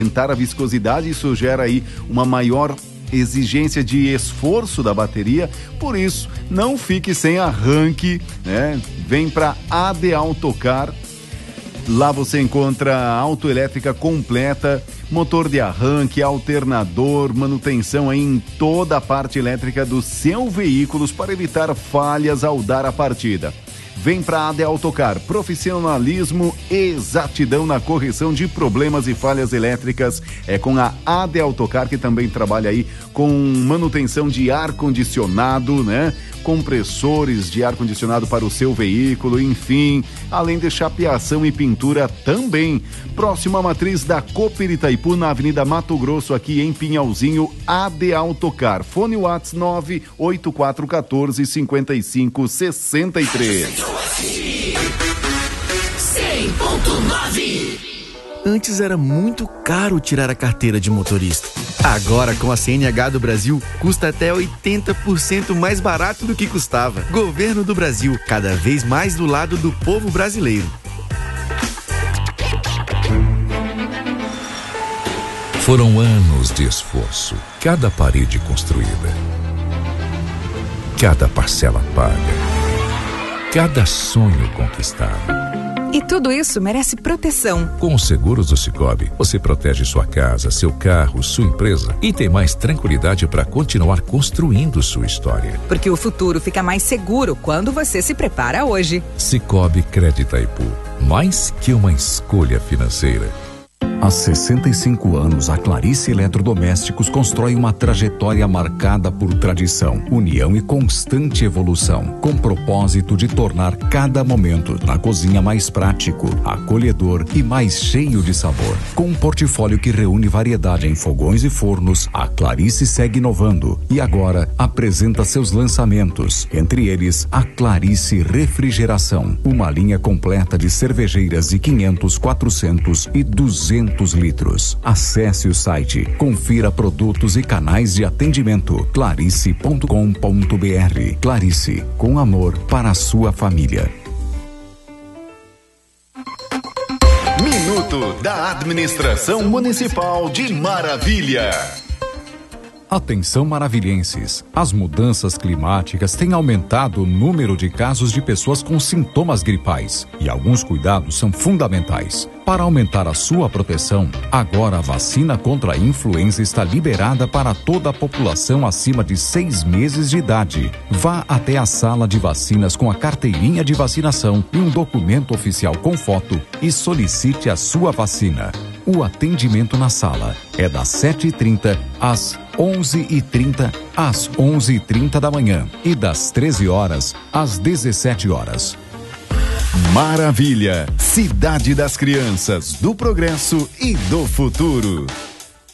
aumentar a viscosidade, isso gera aí uma maior exigência de esforço da bateria, por isso não fique sem arranque, né? Vem para AD Autocar. Lá você encontra autoelétrica completa, motor de arranque, alternador, manutenção aí em toda a parte elétrica dos seus veículos para evitar falhas ao dar a partida. Vem para a AD Autocar, profissionalismo e exatidão na correção de problemas e falhas elétricas. É com a AD Autocar, que também trabalha aí com manutenção de ar-condicionado, né? Compressores de ar-condicionado para o seu veículo, enfim, além de chapeação e pintura também. Próxima matriz da Cooper Itaipu, na Avenida Mato Grosso, aqui em Pinhalzinho, AD Autocar. Fone WhatsApp 984145563. 100.9. Antes era muito caro tirar a carteira de motorista. Agora, com a CNH do Brasil, custa até 80% mais barato do que custava. Governo do Brasil, cada vez mais do lado do povo brasileiro. Foram anos de esforço, cada parede construída, cada parcela paga, cada sonho conquistado. E tudo isso merece proteção. Com os seguros do Sicoob, você protege sua casa, seu carro, sua empresa e tem mais tranquilidade para continuar construindo sua história. Porque o futuro fica mais seguro quando você se prepara hoje. Sicoob Crédito Itaipu, mais que uma escolha financeira. Há 65 anos, a Clarice Eletrodomésticos constrói uma trajetória marcada por tradição, união e constante evolução, com propósito de tornar cada momento na cozinha mais prático, acolhedor e mais cheio de sabor. Com um portfólio que reúne variedade em fogões e fornos, a Clarice segue inovando e agora apresenta seus lançamentos, entre eles a Clarice Refrigeração, uma linha completa de cervejeiras de 500, 400 e 200 litros. Acesse o site, confira produtos e canais de atendimento clarice.com.br. Clarice, com amor para a sua família. Minuto da Administração Municipal de Maravilha. Atenção maravilhenses, as mudanças climáticas têm aumentado o número de casos de pessoas com sintomas gripais e alguns cuidados são fundamentais. Para aumentar a sua proteção, agora a vacina contra a influenza está liberada para toda a população acima de 6 meses de idade. Vá até a sala de vacinas com a carteirinha de vacinação e um documento oficial com foto e solicite a sua vacina. O atendimento na sala é das 7h30 às 11h30 às 11h30 da manhã e das 13 horas às 17 horas. Maravilha, cidade das crianças, do progresso e do futuro.